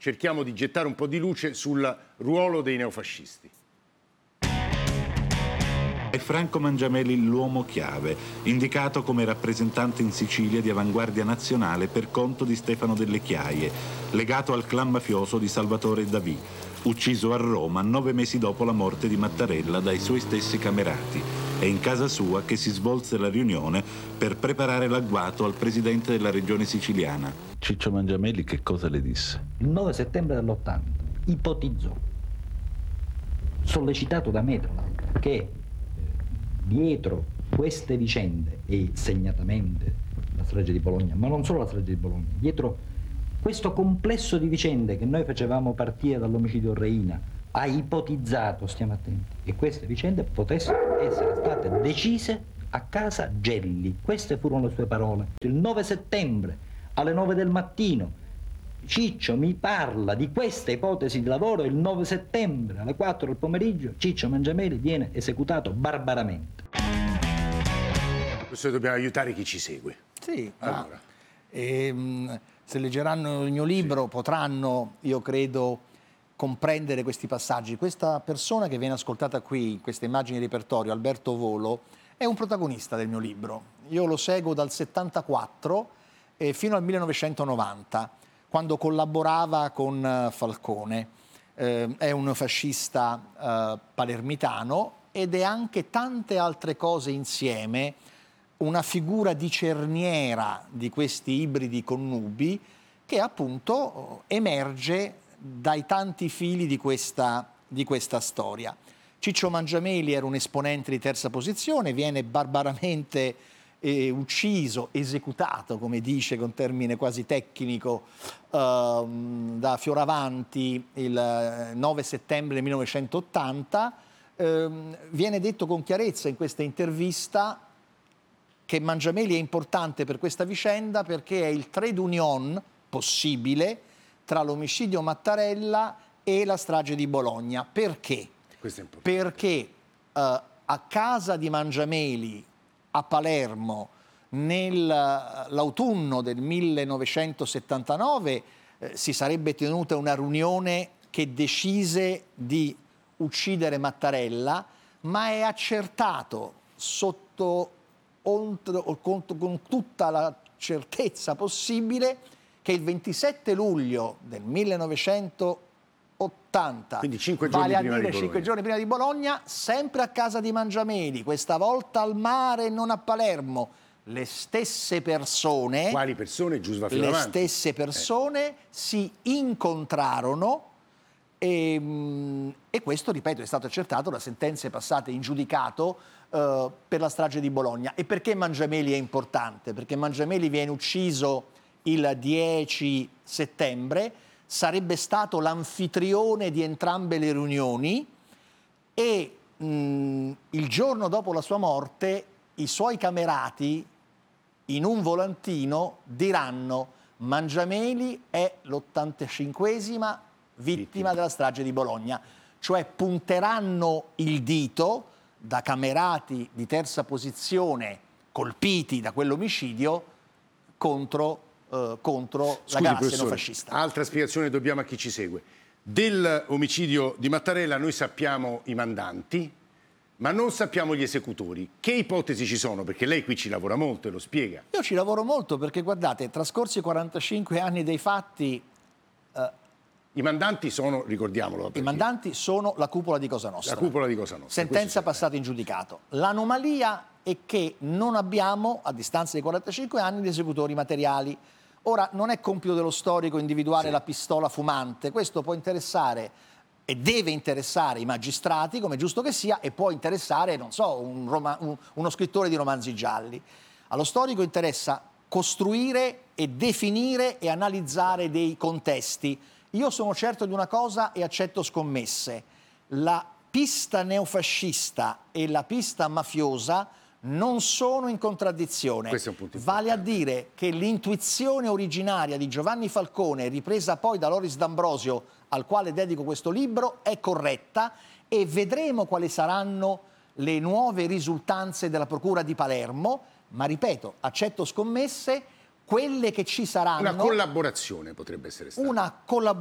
cerchiamo di gettare un po' di luce sul ruolo dei neofascisti. È Franco Mangiamelli l'uomo chiave, indicato come rappresentante in Sicilia di avanguardia nazionale per conto di Stefano Delle Chiaie, legato al clan mafioso di Salvatore Davì, ucciso a Roma 9 mesi dopo la morte di Mattarella dai suoi stessi camerati. È in casa sua che si svolse la riunione per preparare l'agguato al presidente della regione siciliana. Ciccio Mangiamelli che cosa le disse? Il 9 settembre dell'80 ipotizzò, sollecitato da me tra l'altro, che dietro queste vicende, e segnatamente la strage di Bologna, ma non solo la strage di Bologna, dietro questo complesso di vicende che noi facevamo partire dall'omicidio Reina, ha ipotizzato, stiamo attenti, che queste vicende potessero essere state decise a casa Gelli. Queste furono le sue parole. Il 9 settembre alle 9 del mattino Ciccio mi parla di questa ipotesi di lavoro. Il 9 settembre alle 4 del pomeriggio Ciccio Mangiamelli viene esecutato barbaramente. Questo dobbiamo aiutare chi ci segue. Sì, allora. Se leggeranno il mio libro potranno, io credo, comprendere questi passaggi. Questa persona che viene ascoltata qui, in queste immagini di repertorio, Alberto Volo, è un protagonista del mio libro. Io lo seguo dal 74 fino al 1990, quando collaborava con Falcone. È un fascista palermitano ed è anche tante altre cose insieme, una figura di cerniera di questi ibridi connubi che appunto emerge dai tanti fili di questa storia. Ciccio Mangiamelli era un esponente di terza posizione, viene barbaramente ucciso, esecutato, come dice con termine quasi tecnico, da Fioravanti il 9 settembre 1980. Viene detto con chiarezza in questa intervista che Mangiamelli è importante per questa vicenda perché è il trade union possibile tra l'omicidio Mattarella e la strage di Bologna. Perché? Perché a casa di Mangiamelli a Palermo nell'autunno del 1979 si sarebbe tenuta una riunione che decise di uccidere Mattarella, ma è accertato con tutta la certezza possibile che il 27 luglio del 1980, quindi 5 giorni vale a prima dire di 5 giorni prima di Bologna, sempre a casa di Mangiamelli, questa volta al mare e non a Palermo, le stesse persone, quali persone? Giusva le Fioravanti. stesse persone si incontrarono e questo, ripeto, è stato accertato da sentenze passate in giudicato per la strage di Bologna. E perché Mangiamelli è importante? Perché Mangiamelli viene ucciso il 10 settembre, sarebbe stato l'anfitrione di entrambe le riunioni e il giorno dopo la sua morte i suoi camerati in un volantino diranno: Mangiamelli è l'85esima vittima della strage di Bologna, cioè punteranno il dito da camerati di terza posizione colpiti da quell'omicidio contro la galassia neofascista. Altra spiegazione dobbiamo a chi ci segue. Dell'omicidio di Mattarella noi sappiamo i mandanti, ma non sappiamo gli esecutori. Che ipotesi ci sono? Perché lei qui ci lavora molto e lo spiega. Io ci lavoro molto perché, guardate, trascorsi 45 anni dei fatti... I mandanti sono, ricordiamolo. I mandanti sono la cupola di Cosa Nostra. La cupola di Cosa Nostra. Sentenza passata in giudicato. L'anomalia è che non abbiamo, a distanza di 45 anni, gli esecutori materiali. Ora, non è compito dello storico individuare la pistola fumante. Questo può interessare e deve interessare i magistrati, come è giusto che sia, e può interessare, non so, uno scrittore di romanzi gialli. Allo storico interessa costruire e definire e analizzare dei contesti. Io sono certo di una cosa e accetto scommesse. La pista neofascista e la pista mafiosa non sono in contraddizione. Questo è un punto vale a dire che l'intuizione originaria di Giovanni Falcone, ripresa poi da Loris D'Ambrosio, al quale dedico questo libro, è corretta e vedremo quali saranno le nuove risultanze della Procura di Palermo, ma ripeto, accetto scommesse, quelle che ci saranno... Una collaborazione potrebbe essere stata. Una collaborazione.